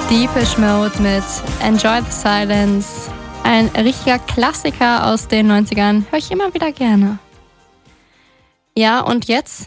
Depeche Mode mit Enjoy the Silence. Ein richtiger Klassiker aus den 90ern. Höre ich immer wieder gerne. Ja, und jetzt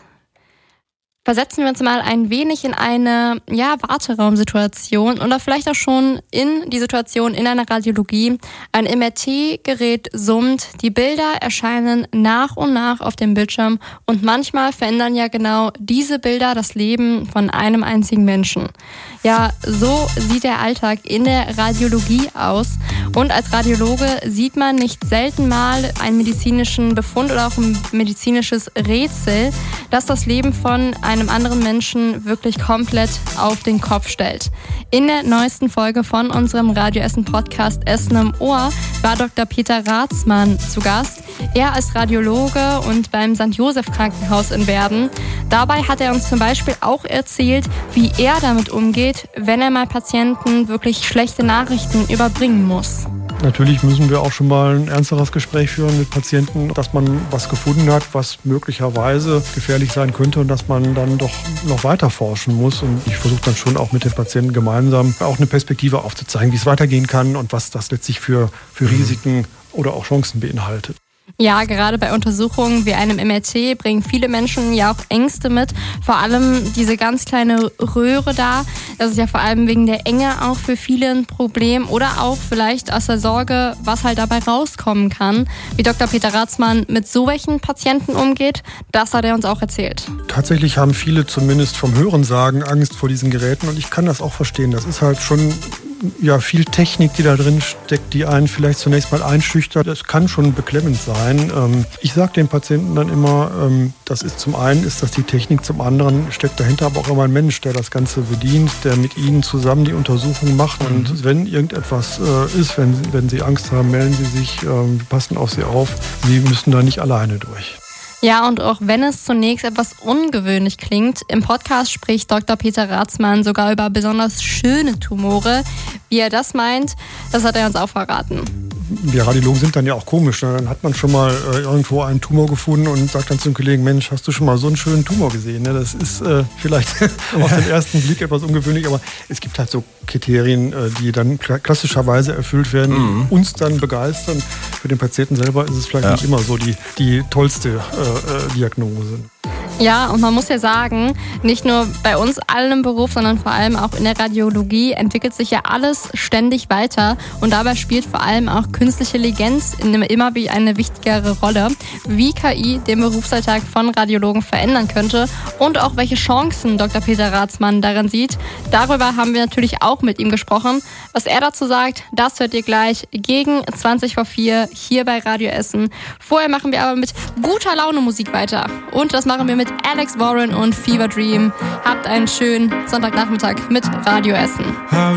versetzen wir uns mal ein wenig in eine Warteraumsituation oder vielleicht auch schon in die Situation in einer Radiologie. Ein MRT-Gerät summt, die Bilder erscheinen nach und nach auf dem Bildschirm und manchmal verändern ja genau diese Bilder das Leben von einem einzigen Menschen. Ja, so sieht der Alltag in der Radiologie aus. Und als Radiologe sieht man nicht selten mal einen medizinischen Befund oder auch ein medizinisches Rätsel, das das Leben von einem anderen Menschen wirklich komplett auf den Kopf stellt. In der neuesten Folge von unserem Radio Essen Podcast Essen im Ohr war Dr. Peter Ratzmann zu Gast. Er ist Radiologe und beim St. Joseph Krankenhaus in Werden. Dabei hat er uns zum Beispiel auch erzählt, wie er damit umgeht, wenn er mal Patienten wirklich schlechte Nachrichten überbringen muss. Natürlich müssen wir auch schon mal ein ernsteres Gespräch führen mit Patienten, dass man was gefunden hat, was möglicherweise gefährlich sein könnte und dass man dann doch noch weiter forschen muss. Und ich versuche dann schon auch mit den Patienten gemeinsam auch eine Perspektive aufzuzeigen, wie es weitergehen kann und was das letztlich für Risiken oder auch Chancen beinhaltet. Ja, gerade bei Untersuchungen wie einem MRT bringen viele Menschen ja auch Ängste mit. Vor allem diese ganz kleine Röhre da. Das ist ja vor allem wegen der Enge auch für viele ein Problem. Oder auch vielleicht aus der Sorge, was halt dabei rauskommen kann. Wie Dr. Peter Ratzmann mit so welchen Patienten umgeht, das hat er uns auch erzählt. Tatsächlich haben viele zumindest vom Hörensagen Angst vor diesen Geräten. Und ich kann das auch verstehen. Das ist halt schon viel Technik, die da drin steckt, die einen vielleicht zunächst mal einschüchtert. Das kann schon beklemmend sein. Ich sage den Patienten dann immer, das ist zum einen ist das die Technik, zum anderen steckt dahinter aber auch immer ein Mensch, der das Ganze bedient, der mit ihnen zusammen die Untersuchung macht. Und wenn irgendetwas ist, wenn sie Angst haben, melden sie sich, wir passen auf sie auf. Sie müssen da nicht alleine durch. Ja, und auch wenn es zunächst etwas ungewöhnlich klingt, im Podcast spricht Dr. Peter Ratzmann sogar über besonders schöne Tumore. Wie er das meint, das hat er uns auch verraten. Wir Radiologen sind dann ja auch komisch. Dann hat man schon mal irgendwo einen Tumor gefunden und sagt dann zum Kollegen, Mensch, hast du schon mal so einen schönen Tumor gesehen? Das ist vielleicht auf den ersten Blick etwas ungewöhnlich, aber es gibt halt so Kriterien, die dann klassischerweise erfüllt werden, die uns dann begeistern. Für den Patienten selber ist es vielleicht nicht immer so die tollste Diagnose. Ja, und man muss ja sagen, nicht nur bei uns allen im Beruf, sondern vor allem auch in der Radiologie entwickelt sich ja alles ständig weiter und dabei spielt vor allem auch künstliche Intelligenz immer eine wichtigere Rolle, wie KI den Berufsalltag von Radiologen verändern könnte und auch welche Chancen Dr. Peter Ratzmann darin sieht. Darüber haben wir natürlich auch mit ihm gesprochen. Was er dazu sagt, das hört ihr gleich gegen 4:20 hier bei Radio Essen. Vorher machen wir aber mit guter Laune Musik weiter und das machen wir mit Alex Warren und Fever Dream. Habt einen schönen Sonntagnachmittag mit Radio Essen.